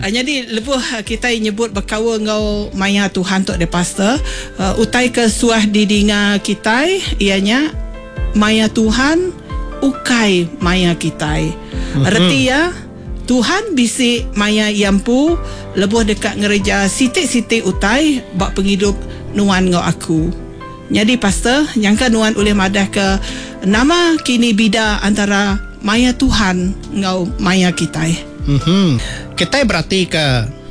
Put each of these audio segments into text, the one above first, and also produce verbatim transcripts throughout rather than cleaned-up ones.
Uh, jadi lebuh kita nyebut berkawa ngau maya Tuhan tok de pastor. Uh, utai ke suah didinga kita ianya maya Tuhan ukai maya kita. Mm-hmm. Erti ya Tuhan bisi maya yampu lebuh dekat ngereja sitik-sitik utai bak penghidup nuan ngau aku. Jadi pastor nyangka nuan oleh madah ke nama kini bida antara maya Tuhan ngau maya kita. Mm-hmm. Kita berarti ke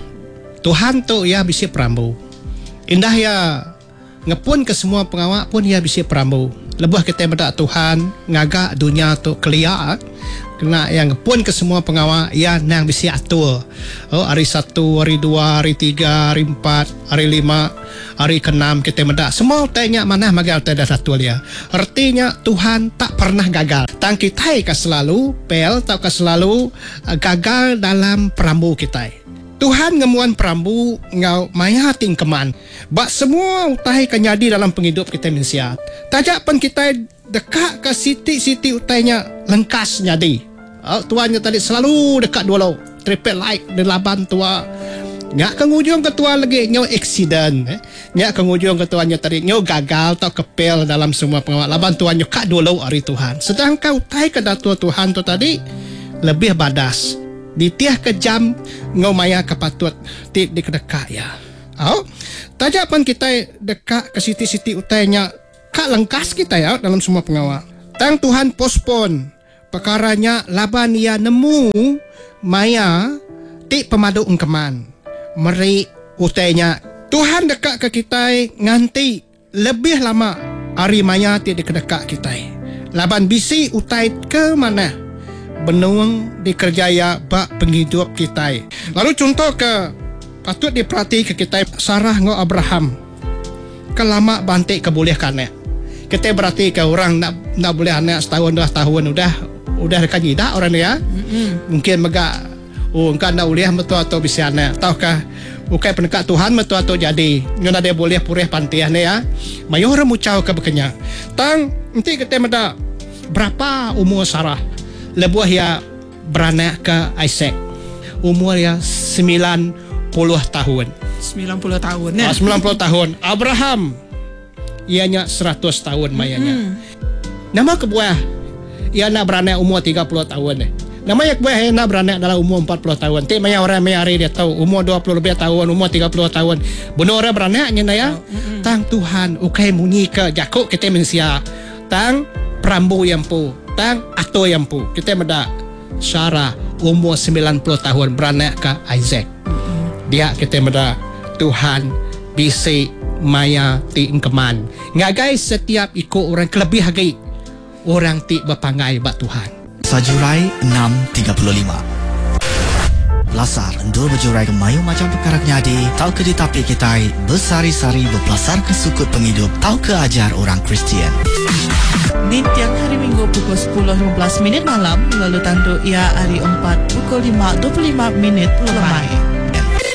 Tuhan tu ya bisi perambu. Indah ya ngepun ke semua pengawak pun ya bisi perambu. Lebuh kita berdak Tuhan ngagak dunia tu kelia. Kena yang ngepun ke semua pengawak ya nang bisi atur. Oh, hari satu, hari dua, hari tiga, hari empat, hari lima, hari keenam kita mendak. Semua tanya mana magal tidak satu dia. Artinya Tuhan tak pernah gagal. Tang kita ke selalu pel tak ke selalu uh, gagal dalam perambu kita. Tuhan ngemuan perambu ngau maya tingkeman. Bak semua utai kenyadi dalam penghidup kita manusia. Tajak pun kita dekat ke siti-siti utainya lengkas nyadi. Oh, tuannya tadi selalu dekat dua lo. Triple light di laban tua. Nyak kengujung ketua lagi nyo accident. Eh? Nyak kengujung ketuanya tadi nyo gagal atau kepel dalam semua pengawal. Laban tuannya kak dua lo hari Tuhan. Sedangkan utai ke datua Tuhan tu tadi lebih badas. Ditiah kejam ngau maya kepatut ti di kedekat ya. Oh, tajak pun kita dekat ke siti-siti utainya kak lengkas kita ya dalam semua pengawal. Tang Tuhan postpone perkaranya laban ia nemu maya ti pemadu ungkeman. Meri utainya Tuhan dekat ke kita nganti lebih lama hari maya ti di kedekat kita. Laban bisi utai ke mana? Benung dikerjaya bak penghidup kita. Lalu contoh ke patut diperhati ke kita Sarah ngau Abraham. Kelama bantik kebolehkannya. Kita berarti ke orang nak nak boleh anak setahun dua tahun udah udah dekat jidak orang dia. Mm-hmm. Mungkin megak oh engkau nak uliah betul atau bisa anak. Tahukah ukai pendekat Tuhan betul atau jadi. Nyon ada boleh purih pantian ya. Mayor mucau ke bekenya. Tang nanti kita meda berapa umur Sarah? Lebuah ya beranak ke Isaac. Umur ya sembilan puluh tahun. sembilan puluh tahun ya. Ah, sembilan puluh tahun. Abraham ianya seratus tahun mayanya. Mm-hmm. Nama kebuah ia nak beranak umur tiga puluh tahun eh. Nama yang kebuah ia nak beranak dalam umur empat puluh tahun. Tik maya orang mayari dia tahu umur dua puluh lebih tahun, umur tiga puluh tahun. Benar orang beranaknya na ya. Oh, mm-hmm. Tang Tuhan ukai munyi ke jakuk kita manusia. Tang perambu yang pu, tang ato yang pu. Kita meda Sarah umur sembilan puluh tahun beranak ke Isaac. Mm-hmm. Dia kita meda Tuhan bisi maya ti engkeman. Ngagai setiap ikut orang kelebih hagi. Orang ti berpangai bak Tuhan. Sajurai enam tiga puluh lima. Lasar endur berjurai ke mayu macam perkara nyadi. Tau ke ditapi kita bersari-sari berpelasar ke sukut penghidup. Tau ke ajar orang Kristian. Di tiang hari Minggu pukul sepuluh lima belas minit malam. Lalu tandu ia hari empat pukul lima dua puluh lima minit lemai.